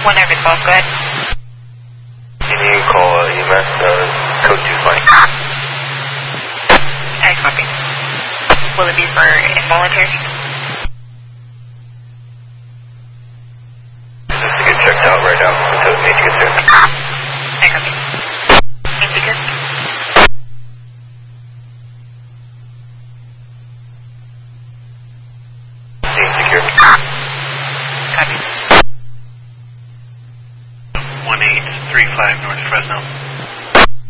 Whenever it's off, go ahead. Can you call EMS, code 220? I copy. Will it be for involuntary? Just to get checked out right now until we need to get there. I copy. Indica? Scene secure. Copy. 1835 North Fresno.